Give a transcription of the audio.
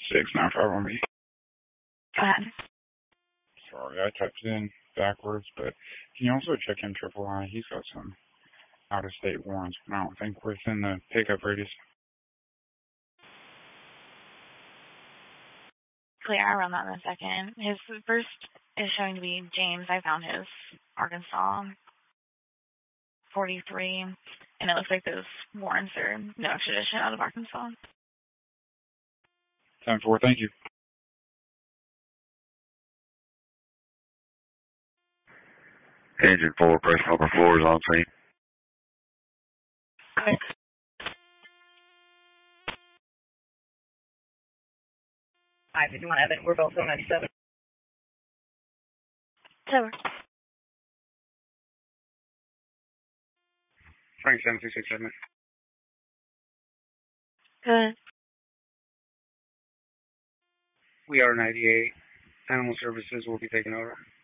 695 on me. Go ahead. Sorry, I typed it in backwards, but can you also check in Triple I? He's got some out-of-state warrants, but I don't think within the pickup radius. Clear, I'll run that in a second. His first is showing to be James. I found his Arkansas 43, and it looks like those warrants are no extradition out of Arkansas. 10-4, thank you. Engine 4, press number 4 is on scene. Okay. Hi, 51 Evan, we're both on 97. So, Frank 7667. good. We are 98. Animal Services will be taking over.